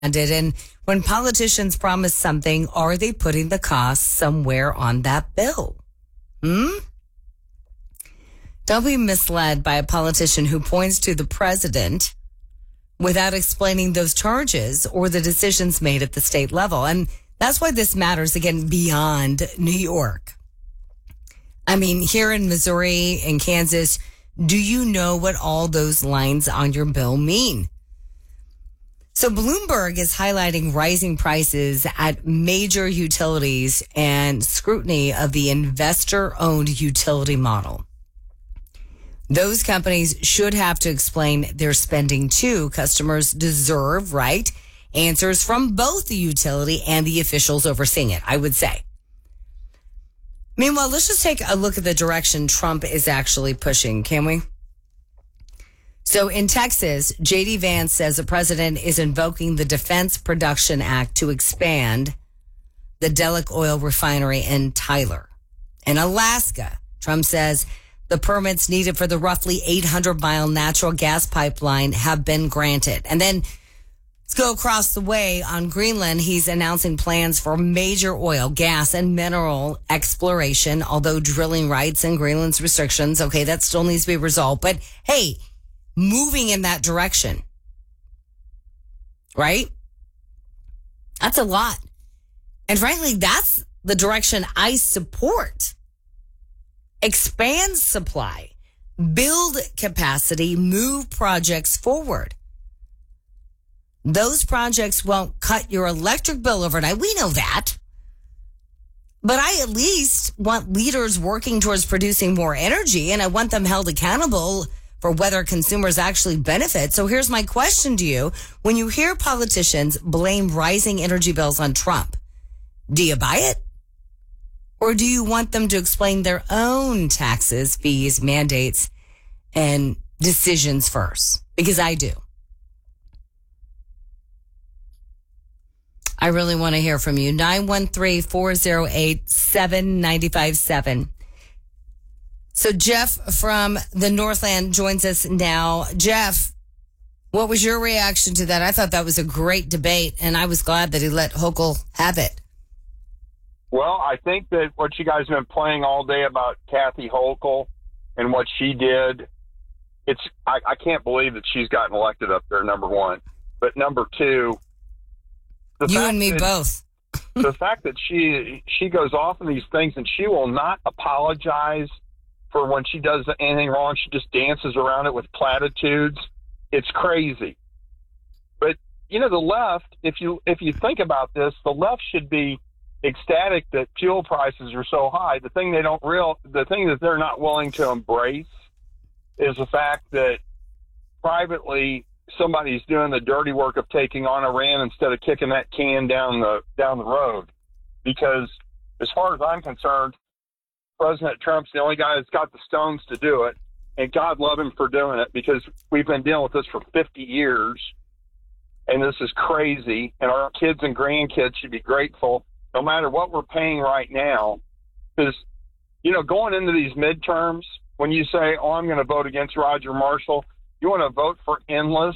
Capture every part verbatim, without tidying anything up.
And when politicians promise something, are they putting the cost somewhere on that bill? Hmm? Don't be misled by a politician who points to the president without explaining those charges or the decisions made at the state level. And that's why this matters, again, beyond New York. I mean, here in Missouri and Kansas, do you know what all those lines on your bill mean? So Bloomberg is highlighting rising prices at major utilities and scrutiny of the investor-owned utility model. Those companies should have to explain their spending too. Customers deserve, right, answers from both the utility and the officials overseeing it, I would say. Meanwhile, let's just take a look at the direction Trump is actually pushing, can we? So in Texas, J D Vance says the president is invoking the Defense Production Act to expand the Delek oil refinery in Tyler. In Alaska, Trump says the permits needed for the roughly eight hundred mile natural gas pipeline have been granted. And then let's go across the way on Greenland. He's announcing plans for major oil, gas, and mineral exploration, although drilling rights and Greenland's restrictions, okay, that still needs to be resolved. But hey, moving in that direction, right? That's a lot. And frankly, that's the direction I support. Expand supply, build capacity, move projects forward. Those projects won't cut your electric bill overnight. We know that. But I at least want leaders working towards producing more energy, and I want them held accountable for whether consumers actually benefit. So here's my question to you. When you hear politicians blame rising energy bills on Trump, do you buy it? Or do you want them to explain their own taxes, fees, mandates, and decisions first? Because I do. I really want to hear from you. nine one three, four oh eight, seven nine five seven. So Jeff from the Northland joins us now. Jeff, what was your reaction to that? I thought that was a great debate, and I was glad that he let Hochul have it. Well, I think that what you guys have been playing all day about Kathy Hochul and what she did, it's I, I can't believe that she's gotten elected up there, number one. But number two, the you fact and me that, both. the fact that she she goes off on these things and she will not apologize for when she does anything wrong. She just dances around it with platitudes. It's crazy. But you know, the left, if you if you think about this, the left should be ecstatic that fuel prices are so high. The thing they don't real, the thing that they're not willing to embrace is the fact that privately somebody's doing the dirty work of taking on Iran instead of kicking that can down the down the road. Because as far as I'm concerned, President Trump's the only guy that's got the stones to do it, and God love him for doing it, because we've been dealing with this for fifty years, and this is crazy, and our kids and grandkids should be grateful no matter what we're paying right now. Because, you know, going into these midterms, when you say, oh, I'm going to vote against Roger Marshall, you want to vote for endless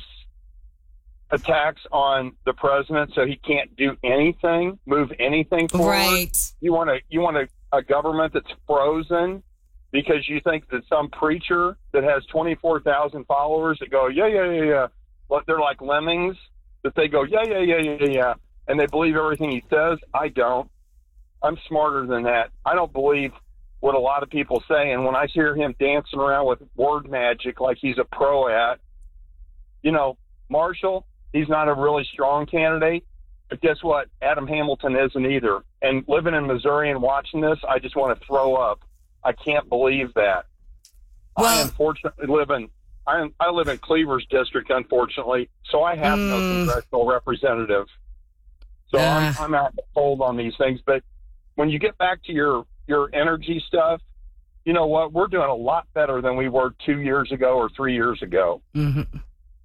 attacks on the president so he can't do anything, move anything forward. Right. You want to, you want a, a government that's frozen because you think that some preacher that has twenty-four thousand followers that go, yeah, yeah, yeah, yeah. Well, they're like lemmings, that they go, yeah, yeah, yeah, yeah, yeah. And they believe everything he says. I don't. I'm smarter than that. I don't believe what a lot of people say. And when I hear him dancing around with word magic like he's a pro at, you know, Marshall, he's not a really strong candidate. But guess what? Adam Hamilton isn't either. And living in Missouri and watching this, I just want to throw up. I can't believe that. Well, I unfortunately live in I, I live in Cleaver's district, unfortunately, so I have mm. no congressional representative. So uh. I'm, I'm out in the cold on these things. But when you get back to your, your energy stuff, you know what? We're doing a lot better than we were two years ago or three years ago. Mm-hmm.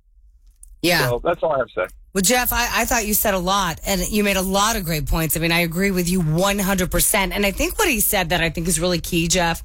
Yeah. So that's all I have to say. Well, Jeff, I, I thought you said a lot, and you made a lot of great points. I mean, I agree with you one hundred percent. And I think what he said that I think is really key, Jeff,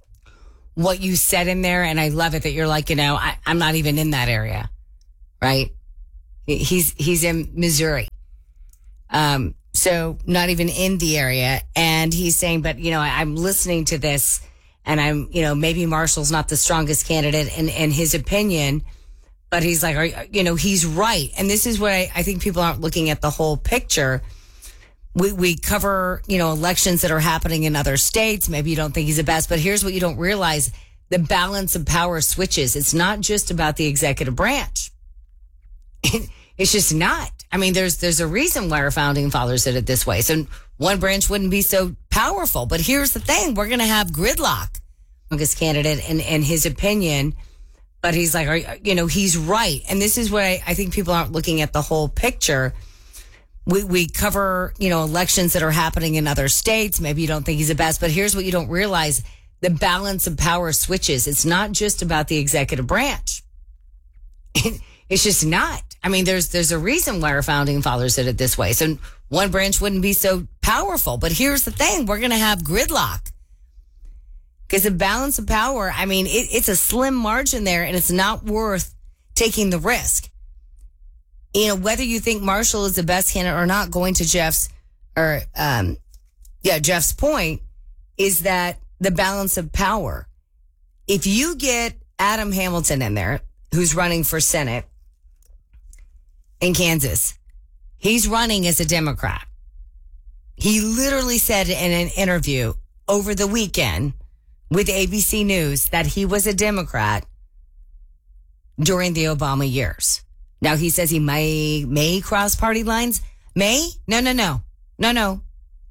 what you said in there, and I love it that you're like, you know, I, I'm not even in that area, right? He's he's in Missouri. Um, so not even in the area. And he's saying, but, you know, I, I'm listening to this and I'm, you know, maybe Marshall's not the strongest candidate in, in his opinion, but he's like, are, you know, he's right. And this is what I, I think people aren't looking at the whole picture. We, we cover, you know, elections that are happening in other states. Maybe you don't think he's the best, but here's what you don't realize. The balance of power switches. It's not just about the executive branch. It's just not. I mean, there's there's a reason why our founding fathers did it this way. So one branch wouldn't be so powerful. But here's the thing. We're going to have gridlock. This candidate and, and his opinion. But he's like, are, you know, he's right. And this is what I, I think people aren't looking at the whole picture. We, we cover, you know, elections that are happening in other states. Maybe you don't think he's the best. But here's what you don't realize. The balance of power switches. It's not just about the executive branch. It's just not. I mean, there's there's a reason why our founding fathers did it this way. So one branch wouldn't be so powerful. But here's the thing. We're going to have gridlock. Because the balance of power, I mean, it, it's a slim margin there, and it's not worth taking the risk. You know, whether you think Marshall is the best candidate or not, going to Jeff's, or, um, yeah, Jeff's point is that the balance of power. If you get Adam Hamilton in there, who's running for Senate in Kansas, he's running as a Democrat. He literally said in an interview over the weekend with A B C News that he was a Democrat during the Obama years. Now he says he may, may cross party lines. May? No, no, no. No, no.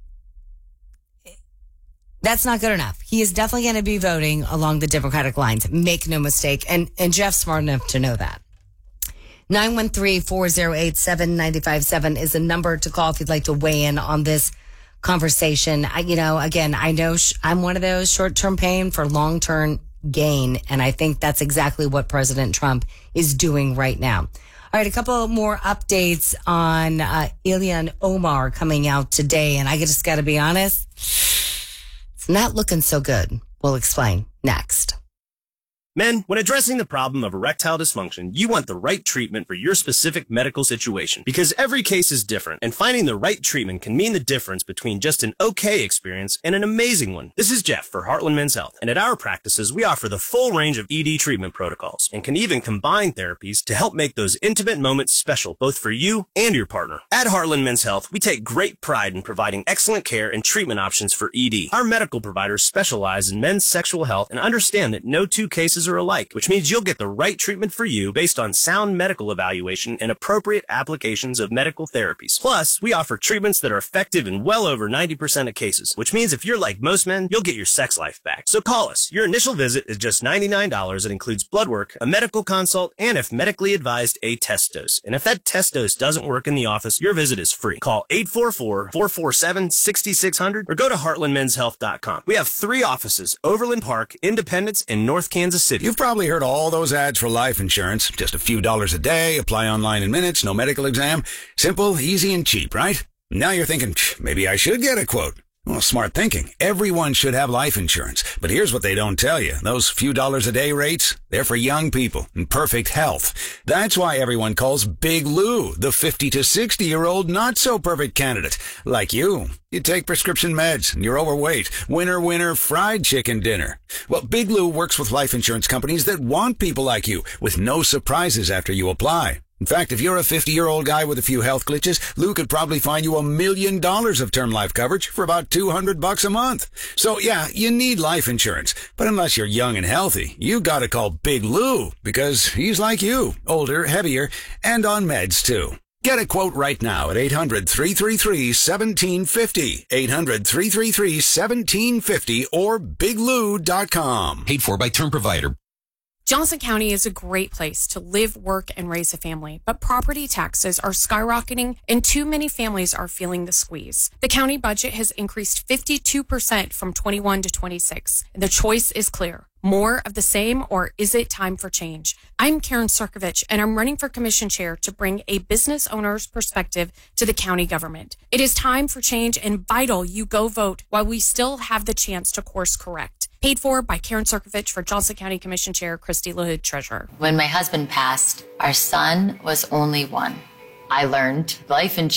That's not good enough. He is definitely going to be voting along the Democratic lines. Make no mistake. And, and Jeff's smart enough to know that. nine one three, four oh eight, seven nine five seven is the number to call if you'd like to weigh in on this conversation. I, you know, again, I know sh- I'm one of those short-term pain for long-term gain. And I think that's exactly what President Trump is doing right now. All right, a couple more updates on uh, Ilhan Omar coming out today. And I just got to be honest, it's not looking so good. We'll explain next. Men, when addressing the problem of erectile dysfunction, you want the right treatment for your specific medical situation because every case is different, and finding the right treatment can mean the difference between just an okay experience and an amazing one. This is Jeff for Heartland Men's Health, and at our practices, we offer the full range of E D treatment protocols and can even combine therapies to help make those intimate moments special both for you and your partner. At Heartland Men's Health, we take great pride in providing excellent care and treatment options for E D. Our medical providers specialize in men's sexual health and understand that no two cases are alike, which means you'll get the right treatment for you based on sound medical evaluation and appropriate applications of medical therapies. Plus, we offer treatments that are effective in well over ninety percent of cases, which means if you're like most men, you'll get your sex life back. So call us. Your initial visit is just ninety-nine dollars. It includes blood work, a medical consult, and if medically advised, a test dose. And if that test dose doesn't work in the office, your visit is free. Call eight four four, four four seven, six six zero zero or go to heartland men's health dot com. We have three offices, Overland Park, Independence, and North Kansas City. You've probably heard all those ads for life insurance. Just a few dollars a day, apply online in minutes, no medical exam. Simple, easy, and cheap, right? Now you're thinking, maybe I should get a quote. Well, smart thinking. Everyone should have life insurance. But here's what they don't tell you. Those few dollars a day rates, they're for young people in perfect health. That's why everyone calls Big Lou the fifty to sixty year old not so perfect candidate. Like you. You take prescription meds and you're overweight. Winner, winner, fried chicken dinner. Well, Big Lou works with life insurance companies that want people like you with no surprises after you apply. In fact, if you're a fifty-year-old guy with a few health glitches, Lou could probably find you a million dollars of term life coverage for about two hundred bucks a month. So yeah, you need life insurance. But unless you're young and healthy, you gotta call Big Lou because he's like you, older, heavier, and on meds too. Get a quote right now at eight hundred, three three three, one seven five zero, eight hundred, three three three, one seven five zero or big lou dot com. Paid for by Term Provider. Johnson County is a great place to live, work, and raise a family, but property taxes are skyrocketing and too many families are feeling the squeeze. The county budget has increased fifty-two percent from twenty-one to twenty-six, and the choice is clear. More of the same, or is it time for change? I'm Karen Cirkovich, and I'm running for commission chair to bring a business owner's perspective to the county government. It is time for change and vital you go vote while we still have the chance to course correct. Paid for by Karen Cirkovich for Johnson County Commission Chair Christy LaHood, Treasurer. When my husband passed, our son was only one. I learned life insurance